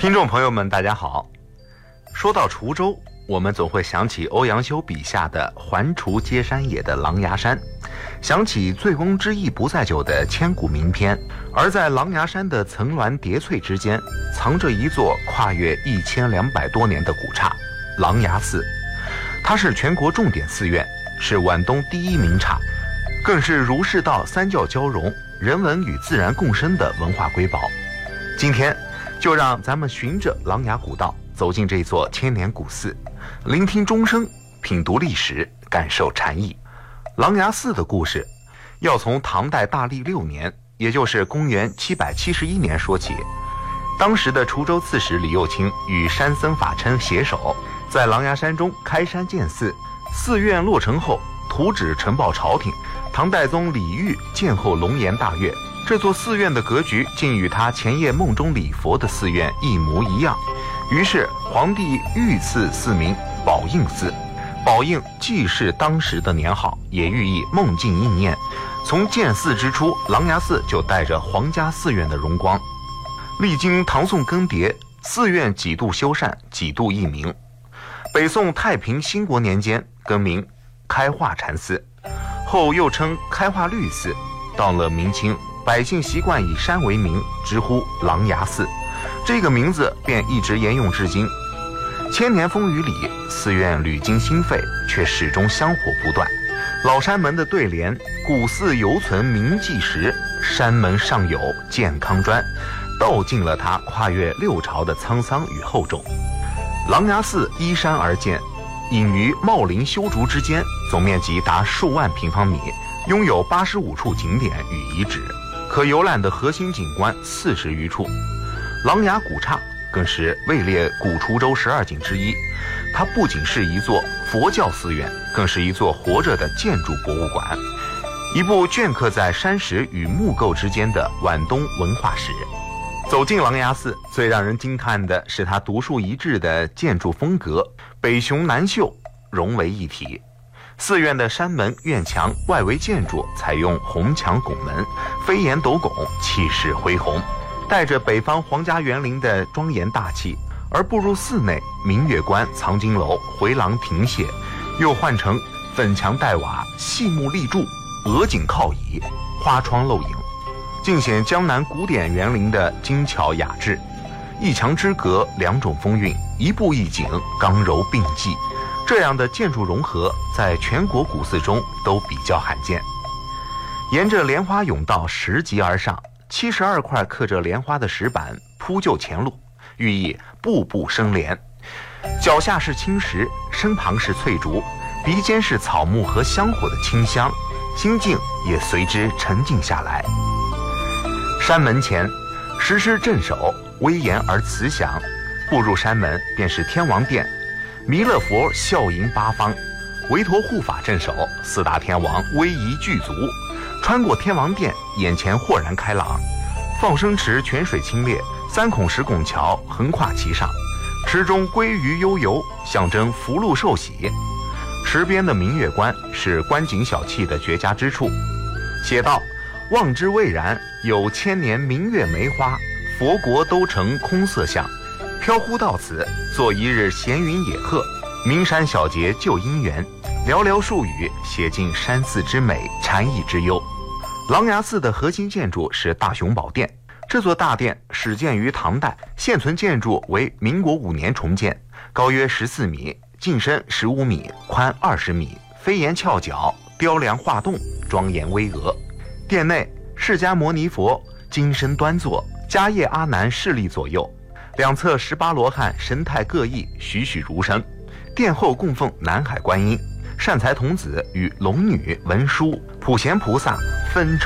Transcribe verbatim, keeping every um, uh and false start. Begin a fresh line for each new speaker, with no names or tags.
听众朋友们大家好，说到滁州，我们总会想起欧阳修笔下的环滁皆山也的狼牙山，想起醉翁之意不在酒的千古名篇。而在狼牙山的层峦叠翠之间，藏着一座跨越一千两百多年的古刹狼牙寺。它是全国重点寺院，是皖东第一名刹，更是儒释道三教交融、人文与自然共生的文化瑰宝。今天就让咱们循着狼牙古道走进这座千年古寺，聆听钟声，品读历史，感受禅意。狼牙寺的故事要从唐代大历六年，也就是公元七百七十一年说起。当时的滁州刺史李幼卿与山僧法琛携手，在狼牙山中开山建寺。寺院落成后，图纸呈报朝廷。唐代宗李煜建后龙颜大悦，这座寺院的格局竟与他前夜梦中礼佛的寺院一模一样，于是皇帝御赐寺名宝应寺。宝应既是当时的年号，也寓意梦境应验。从建寺之初，狼牙寺就带着皇家寺院的荣光。历经唐宋更迭，寺院几度修缮，几度易名。北宋太平兴国年间更名开化禅寺，后又称开化律寺。到了明清，百姓习惯以山为名，直呼狼牙寺，这个名字便一直沿用至今。千年风雨里，寺院屡经兴废，却始终香火不断。老山门的对联“古寺犹存铭记时，山门尚有健康砖”，道尽了它跨越六朝的沧桑与厚重。狼牙寺依山而建，隐于茂林修竹之间，总面积达数万平方米，拥有八十五处景点与遗址，可游览的核心景观四十余处。狼牙古刹更是位列古滁州十二景之一，它不仅是一座佛教寺院，更是一座活着的建筑博物馆，一部镌刻在山石与木构之间的皖东文化史。走进狼牙寺，最让人惊叹的是它独树一帜的建筑风格，北雄南秀融为一体。寺院的山门院墙外围建筑采用红墙拱门，飞檐斗拱，气势恢宏，带着北方皇家园林的庄严大气。而步入寺内，明月关、藏经楼、回廊亭榭又换成粉墙黛瓦、细木立柱、鹅颈靠椅、花窗漏影，尽显江南古典园林的精巧雅致。一墙之隔，两种风韵，一步一景，刚柔并济。这样的建筑融合，在全国古寺中都比较罕见。沿着莲花甬道拾级而上，七十二块刻着莲花的石板铺就前路，寓意步步生莲。脚下是青石，身旁是翠竹，鼻尖是草木和香火的清香，心境也随之沉静下来。山门前，石狮镇守，威严而慈祥。步入山门，便是天王殿，弥勒佛笑迎八方，韦陀护法镇守，四大天王威仪具足。穿过天王殿，眼前豁然开朗，放生池泉水清冽，三孔石拱桥横跨其上，池中鲑鱼悠游，象征福禄寿喜。池边的明月关是观景小憩的绝佳之处，写道：望之蔚然，有千年明月梅花，佛国都成空色相。飘忽到此，做一日闲云野鹤，名山小节旧姻缘，寥寥数语写尽山寺之美，禅意之幽。狼牙寺的核心建筑是大雄宝殿，这座大殿始建于唐代，现存建筑为民国五年重建，高约十四米，进深十五米，宽二十米，飞檐翘角，雕梁画栋，庄严巍峨。殿内释迦牟尼佛金身端坐，迦叶阿难侍立左右，两侧十八罗汉神态各异，栩栩如生。殿后供奉南海观音、善财童子与龙女、文殊、普贤菩萨分